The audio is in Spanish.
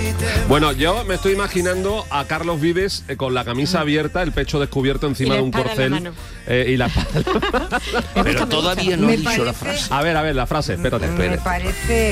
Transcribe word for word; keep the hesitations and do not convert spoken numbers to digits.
Bueno, yo me estoy imaginando a Carlos Vives eh, con la camisa abierta, el pecho descubierto encima de un corcel eh, y la espada. Pero todavía no he dicho la frase. A ver, a ver, la frase, espérate. Me parece